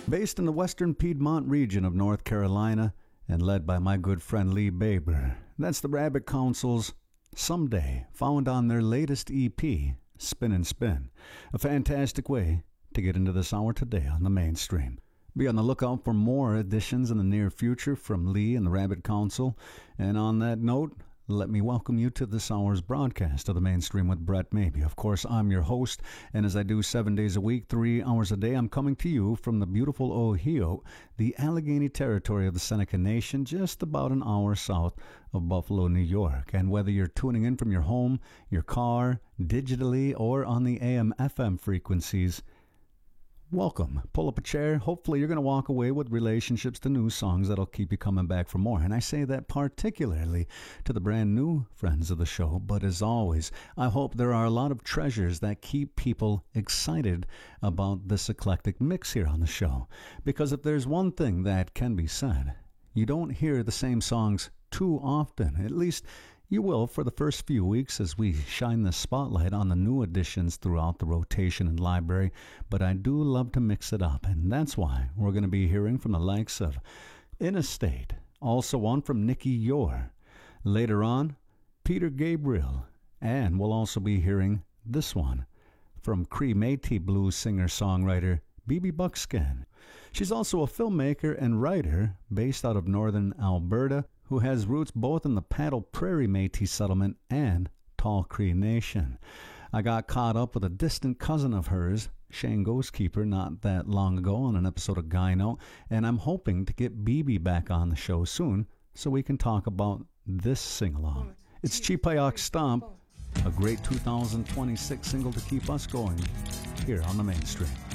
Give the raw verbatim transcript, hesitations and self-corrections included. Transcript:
Based in the western Piedmont region of North Carolina and led by my good friend Lee Baber. That's the Rabbit Council's Someday, found on their latest E P, Spin and Spin. A fantastic way to get into this hour today on the mainstream. Be on the lookout for more editions in the near future from Lee and the Rabbit Council. And on that note, let me welcome you to this hour's broadcast of the Mainstream with Brett Maybe. Of course, I'm your host, and as I do seven days a week, three hours a day, I'm coming to you from the beautiful Ohio, the Allegheny territory of the Seneca Nation, just about an hour south of Buffalo, New York. And whether you're tuning in from your home, your car, digitally, or on the A M F M frequencies, welcome. Pull up a chair. Hopefully you're going to walk away with relationships to new songs that'll keep you coming back for more. And I say that particularly to the brand new friends of the show. But as always, I hope there are a lot of treasures that keep people excited about this eclectic mix here on the show. Because if there's one thing that can be said, you don't hear the same songs too often. At least you will for the first few weeks as we shine the spotlight on the new additions throughout the rotation and library, but I do love to mix it up, and that's why we're going to be hearing from the likes of In a State, also one from Nicky Yor. Later on, Peter Gabriel, and we'll also be hearing this one from Cree Métis blues singer-songwriter B B Buckskin. She's also a filmmaker and writer based out of northern Alberta, who has roots both in the Paddle Prairie Métis settlement and Tall Cree Nation. I got caught up with a distant cousin of hers, Shane Ghostkeeper, not that long ago on an episode of Gyno, and I'm hoping to get B B back on the show soon so we can talk about this sing-along. It's Cheapayok Stomp, a great two thousand twenty-six single to keep us going here on the Mainstream.